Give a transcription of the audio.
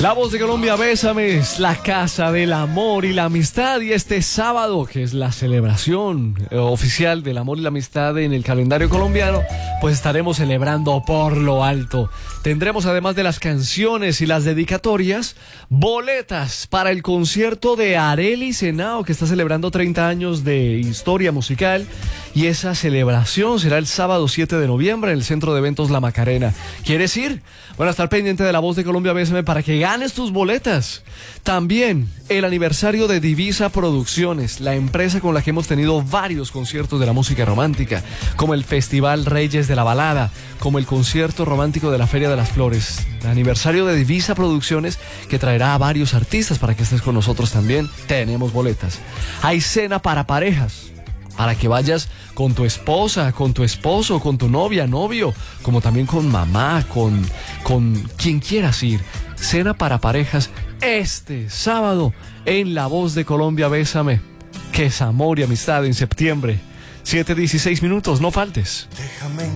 La Voz de Colombia, Bésame, es la casa del amor y la amistad, y este sábado, que es la celebración oficial del amor y la amistad en el calendario colombiano, pues estaremos celebrando por lo alto. Tendremos, además de las canciones y las dedicatorias, boletas para el concierto de Arely Senao, que está celebrando 30 años de historia musical, y esa celebración será el sábado 7 de noviembre en el Centro de Eventos La Macarena. ¿Quieres ir? Bueno, estar pendiente de La Voz de Colombia, Bésame, para que ganes tus boletas. También el aniversario de Divisa Producciones, la empresa con la que hemos tenido varios conciertos de la música romántica, como el Festival Reyes de la Balada, como el concierto romántico de la Feria de las Flores. El aniversario de Divisa Producciones, que traerá a varios artistas para que estés con nosotros también. Tenemos boletas. Hay cena para parejas, para que vayas con tu esposa, con tu esposo, con tu novia, novio, como también con mamá, con quien quieras ir. Cena para parejas este sábado en La Voz de Colombia, Bésame, que es amor y amistad en septiembre. 7:16, no faltes. Déjame